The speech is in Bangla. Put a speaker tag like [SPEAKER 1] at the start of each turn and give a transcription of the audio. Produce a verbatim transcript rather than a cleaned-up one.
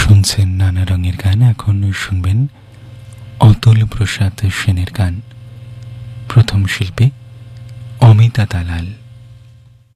[SPEAKER 1] শুনছেন নানা রঙের গান। এখন শুনবেন অতুল প্রসাদ সেনের গান। প্রথম শিল্পী অমিতা দালাল।